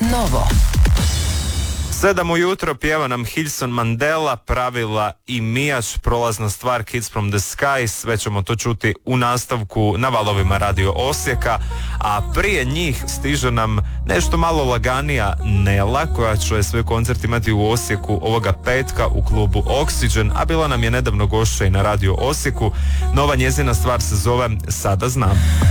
Novo. 7 ujutro pjeva nam Hilson Mandela, Pravila i Mijaš, prolazna stvar Kids from the Sky. Sve ćemo to čuti u nastavku na valovima Radio Osijeka, a prije njih stiže nam nešto malo laganija Nela, koja će svoj koncert imati u Osijeku ovoga petka u klubu Oxygen, a bila nam je nedavno gošća i na Radio Osijeku. Nova njezina stvar se zove Sada znam.